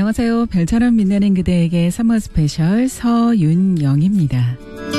안녕하세요. 별처럼 빛나는 그대에게 서머 스페셜 서윤영입니다.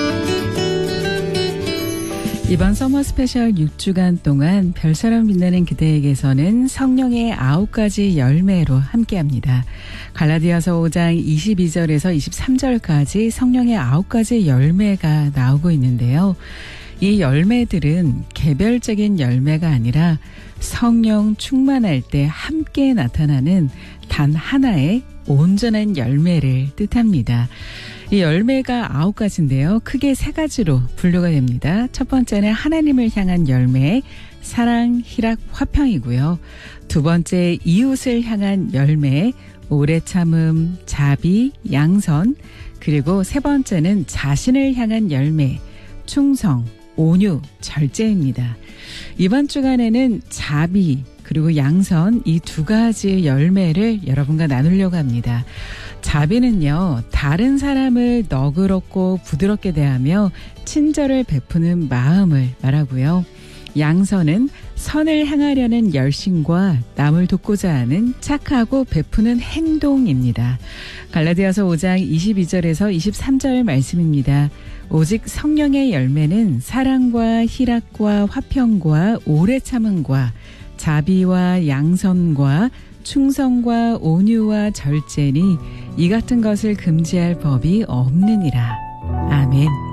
이번 서머 스페셜 6주간 동안 별처럼 빛나는 그대에게서는 성령의 9가지 열매로 함께합니다. 갈라디아서 5장 22절에서 23절까지 성령의 9가지 열매가 나오고 있는데요. 이 열매들은 개별적인 열매가 아니라 성령 충만할 때 함께 나타나는 단 하나의 온전한 열매를 뜻합니다. 이 열매가 9가지인데요. 크게 3가지로 분류가 됩니다. 첫 번째는 하나님을 향한 열매, 사랑, 희락, 화평이고요. 두 번째 이웃을 향한 열매, 오래 참음, 자비, 양선. 그리고 세 번째는 자신을 향한 열매, 충성, 온유, 절제입니다. 이번 주간에는 자비 그리고 양선 이 2가지 열매를 여러분과 나누려고 합니다. 자비는요, 다른 사람을 너그럽고 부드럽게 대하며 친절을 베푸는 마음을 말하고요. 양선은 선을 향하려는 열심과 남을 돕고자 하는 착하고 베푸는 행동입니다. 갈라디아서 5장 22절에서 23절 말씀입니다. 오직 성령의 열매는 사랑과 희락과 화평과 오래 참음과 자비와 양선과 충성과 온유와 절제니 이 같은 것을 금지할 법이 없느니라. 아멘.